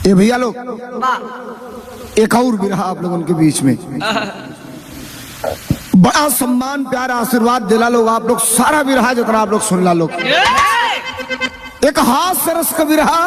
ए भैया लोग, एक और बिरहा आप लोगों के बीच में, बड़ा सम्मान प्यार आशीर्वाद दिला लोग आप लोग, सारा बिरहा जितना आप लोग सुन ला लोग। एक हास्य रस का बिरहा